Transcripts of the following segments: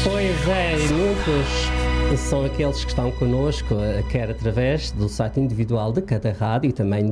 Pois é, e muitos são aqueles que estão connosco, quer através do site individual de cada rádio e também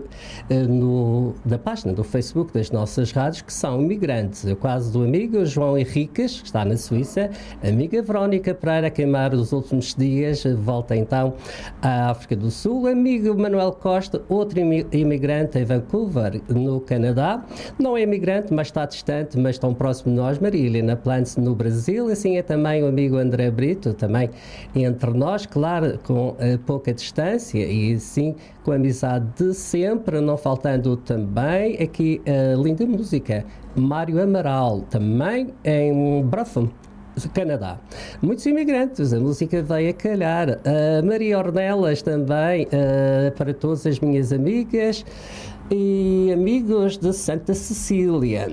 da página do Facebook das nossas rádios, que são imigrantes. O caso do amigo João Henriques, que está na Suíça, a amiga Verónica Pereira, a queimar os últimos dias, volta então à África do Sul, amigo Manuel Costa, outro imigrante em Vancouver, no Canadá. Não é imigrante, mas está distante, mas tão próximo de nós, Maria Helena Plantz, no Brasil. Assim é também o amigo André Brito, também entre nós, claro, com pouca distância e sim com a amizade de sempre, não faltando também aqui a linda música, Mário Amaral, também em Broughton, Canadá. Muitos imigrantes, a música veio a calhar. Maria Ornelas também, para todas as minhas amigas e amigos de Santa Cecília.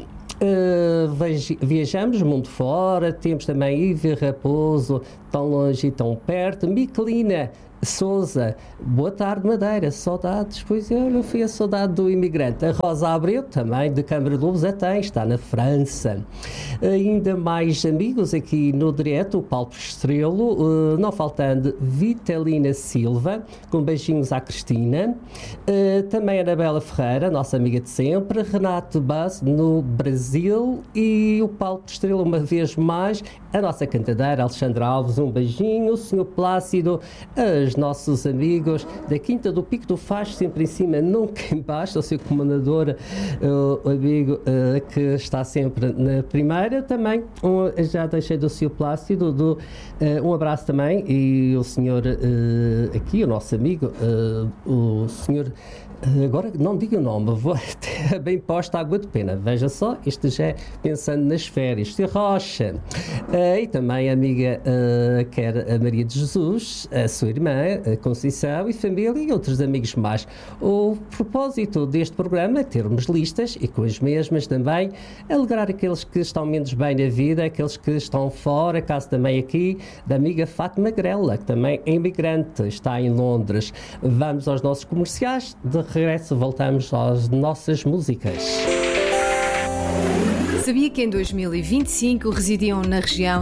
Viajamos mundo fora, temos também Ive Raposo, tão longe e tão perto, Miquelina Souza, boa tarde Madeira, saudades, pois eu fui a saudade do imigrante. A Rosa Abreu, também de Câmara de Lobos, está na França. Ainda mais amigos aqui no direto, o Paulo Estrelo, não faltando Vitalina Silva, com beijinhos à Cristina, também a Anabela Ferreira, nossa amiga de sempre, Renato Bass no Brasil e o Paulo Estrelo uma vez mais, a nossa cantadeira Alexandra Alves, um beijinho, o Sr. Plácido, os nossos amigos da Quinta do Pico do Facho, sempre em cima, nunca em baixo, o seu comandador, o amigo que está sempre na primeira, também, já deixei do Sr. Plácido, um abraço também, e o senhor aqui, o nosso amigo, o senhor, agora não digo o nome, vou até bem posta a água de pena, veja só, isto já é pensando nas férias, Sr. Rocha, e também a amiga, quer a Maria de Jesus, a sua irmã, a Conceição e família e outros amigos mais. O propósito deste programa é termos listas e com as mesmas também alegrar aqueles que estão menos bem na vida, aqueles que estão fora, caso também aqui da amiga Fátima Grela, que também é imigrante, está em Londres. Vamos aos nossos comerciais, de regresso voltamos às nossas músicas. Sabia que em 2025 residiam na região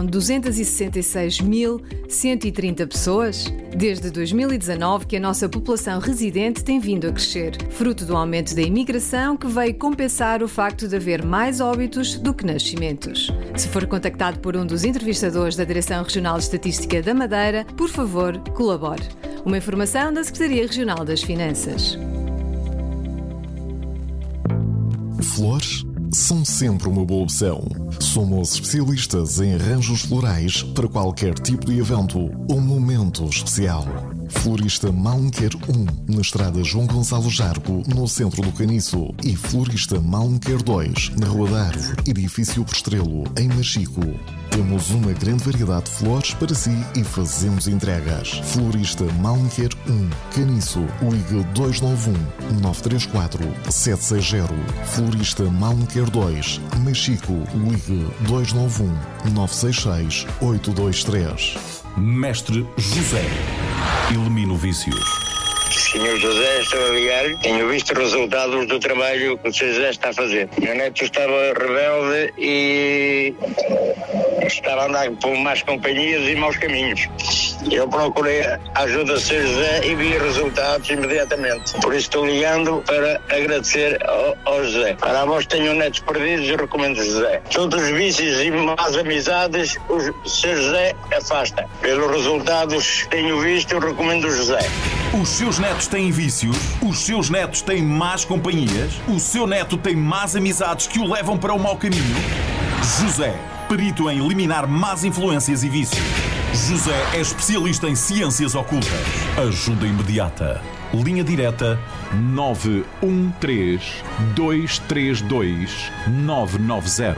266.130 pessoas? Desde 2019 que a nossa população residente tem vindo a crescer, fruto do aumento da imigração que veio compensar o facto de haver mais óbitos do que nascimentos. Se for contactado por um dos entrevistadores da Direção Regional de Estatística da Madeira, por favor, colabore. Uma informação da Secretaria Regional das Finanças. Flores são sempre uma boa opção. Somos especialistas em arranjos florais para qualquer tipo de evento ou momento especial. Florista Malmquer 1, na estrada João Gonçalo Jargo, no centro do Caniço. E Florista Malmquer 2, na Rua da Árvore, edifício Postrelo, em Machico. Temos uma grande variedade de flores para si e fazemos entregas. Florista Malmquer 1, Caniço, ligue 291-934-760. Florista Malmquer 2, Machico, ligue 291-966-823. Mestre José, elimina o vício. Senhor José, estou a ligar. Tenho visto resultados do trabalho que o Sr. José está a fazer. Meu neto estava rebelde e estava a andar por más companhias e maus caminhos. Eu procurei a ajuda do Sr. José e vi resultados imediatamente. Por isso estou ligando para agradecer ao José. Para vós que tenham netos perdidos, eu recomendo José. Todos os vícios e más amizades, o Sr. José afasta. Pelos resultados que tenho visto, eu recomendo o José. Os seus netos têm vícios? Os seus netos têm más companhias? O seu neto tem más amizades que o levam para o mau caminho? José, perito em eliminar más influências e vícios. José é especialista em ciências ocultas. Ajuda imediata. Linha direta 913-232-990.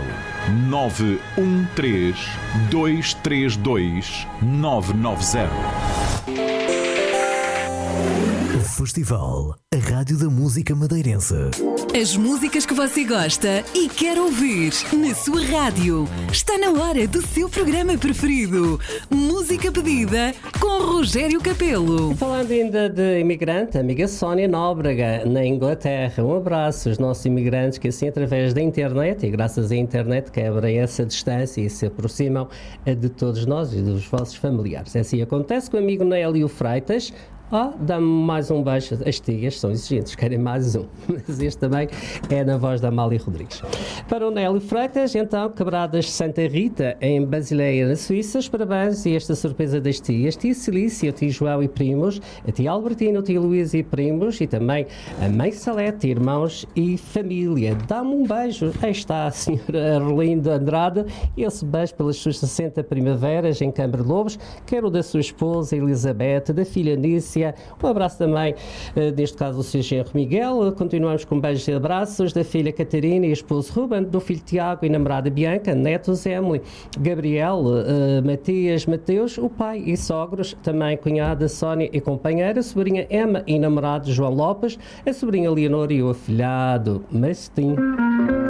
913-232-990. Festival, a rádio da música madeirense. As músicas que você gosta e quer ouvir na sua rádio. Está na hora do seu programa preferido. Música pedida com Rogério Capelo. Falando ainda de imigrante, a amiga Sónia Nóbrega, na Inglaterra. Um abraço aos nossos imigrantes que assim através da internet e graças à internet quebram essa distância e se aproximam de todos nós e dos vossos familiares. Assim acontece com o amigo Nélio Freitas. Dá-me mais um beijo. As tias são exigentes, querem mais um. Mas este também é na voz da Amália Rodrigues. Para o Nélio Freitas, então, Quebradas de Santa Rita, em Basileia, na Suíça, os parabéns e esta surpresa das tias. Tia Celícia, o tio João e primos, a tia Albertina, o tio Luís e primos, e também a mãe Salete, irmãos e família. Dá-me um beijo. Aí está a senhora Arlindo Andrade. Esse beijo pelas suas 60 primaveras em Câmara Lobos. Quero o da sua esposa Elizabeth, da filha Nícia. Um abraço também, neste caso, o seu genro Miguel. Continuamos com beijos e abraços da filha Catarina e esposo Ruben, do filho Tiago e namorada Bianca, netos Emily, Gabriel, Matias, Mateus, o pai e sogros, também cunhada Sónia e companheira, sobrinha Emma e namorado João Lopes, a sobrinha Leonor e o afilhado Mastim.